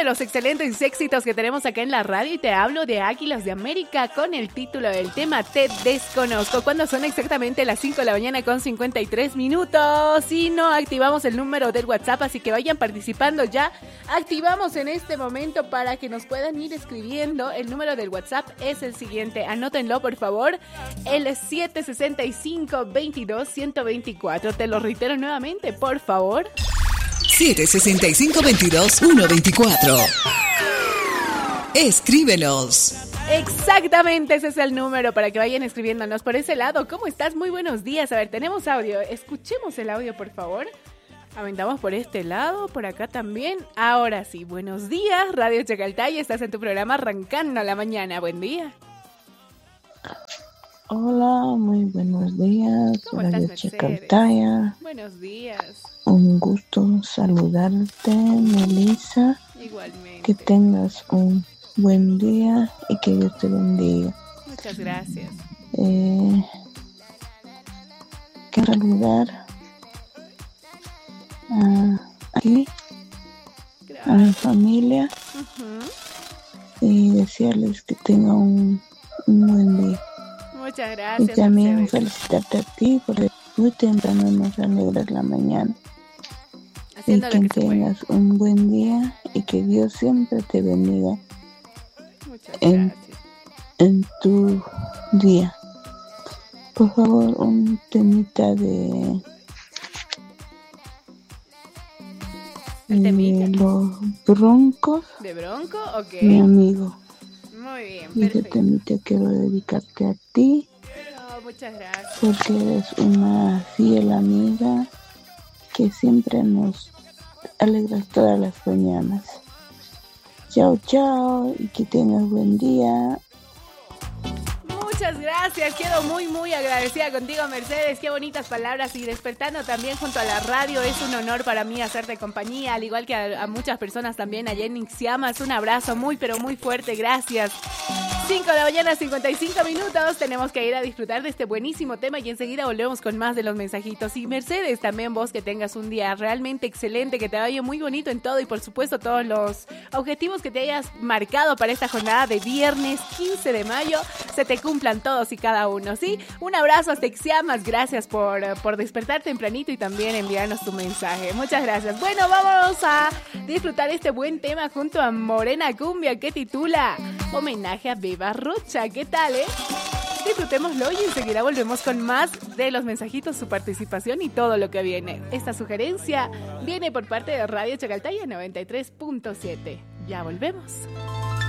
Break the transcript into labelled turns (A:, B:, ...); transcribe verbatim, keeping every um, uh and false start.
A: de los excelentes éxitos que tenemos acá en la radio y te hablo de Águilas de América con el título del tema Te Desconozco, cuando son exactamente las cinco de la mañana con cincuenta y tres minutos y no activamos el número del WhatsApp, así que vayan participando ya. Activamos en este momento para que nos puedan ir escribiendo. El número del WhatsApp es el siguiente, anótenlo por favor, el siete seis cinco, veintidós, ciento veinticuatro. Te lo reitero nuevamente, por favor.
B: siete seis cinco, veintidós, ciento veinticuatro. Escríbenos.
A: Exactamente, ese es el número para que vayan escribiéndonos por ese lado. ¿Cómo estás? Muy buenos días. A ver, tenemos audio. Escuchemos el audio, por favor. Aventamos por este lado, por acá también. Ahora sí, buenos días. Radio Chacaltaya, estás en tu programa Arrancando a la Mañana. Buen día.
C: Hola, muy buenos días.
A: ¿Cómo
C: Radio
A: estás,
C: Chacaltaya.
A: Buenos días.
C: Un gusto saludarte, Melissa.
A: Igualmente.
C: Que tengas un buen día y que Dios te bendiga.
A: Muchas gracias.
C: Eh, quiero saludar a, aquí, gracias. A mi familia uh-huh. y desearles que tengan un, un buen día.
A: Muchas gracias.
C: Y también
A: Mercedes.
C: felicitarte a ti porque muy temprano nos alegras la mañana. Haciendo y que, que tengas un buen día y que Dios siempre te bendiga.
A: Muchas
C: en,
A: gracias.
C: En tu día. Por favor, un temita de,
A: ¿El temita?
C: de los Broncos.
A: ¿De Bronco? Ok.
C: Mi amigo.
A: Muy bien,
C: y
A: perfecto.
C: ese temita quiero dedicarte a ti.
A: Oh, muchas gracias.
C: Porque eres una fiel amiga que siempre nos alegras todas las mañanas. Chao, chao, y que tengas buen día.
A: Muchas gracias, quedo muy muy agradecida contigo, Mercedes, qué bonitas palabras, y despertando también junto a la radio, es un honor para mí hacerte compañía, al igual que a, a muchas personas también allá en Ixiamas. Un abrazo muy pero muy fuerte, gracias. cinco de la mañana, cincuenta y cinco minutos, tenemos que ir a disfrutar de este buenísimo tema y enseguida volvemos con más de los mensajitos. Y Mercedes, también vos que tengas un día realmente excelente, que te vaya muy bonito en todo y por supuesto todos los objetivos que te hayas marcado para esta jornada de viernes quince de mayo, se te cumplan todos y cada uno, ¿sí? Un abrazo hasta Ixiamas, gracias por, por despertar tempranito y también enviarnos tu mensaje. Muchas gracias. Bueno, vamos a disfrutar este buen tema junto a Morena Cumbia, que titula Homenaje a Beba Rocha. ¿Qué tal, eh? Disfrutémoslo y enseguida volvemos con más de los mensajitos, su participación y todo lo que viene. Esta sugerencia viene por parte de Radio Chacaltaya noventa y tres punto siete. Ya volvemos.